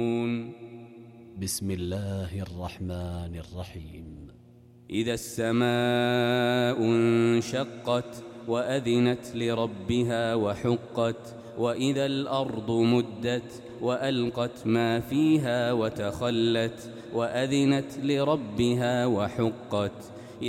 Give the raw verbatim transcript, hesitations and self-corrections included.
بسم الله الرحمن الرحيم. إذا السماء انشقت وأذنت لربها وحقت، وإذا الأرض مدت وألقت ما فيها وتخلت وأذنت لربها وحقت.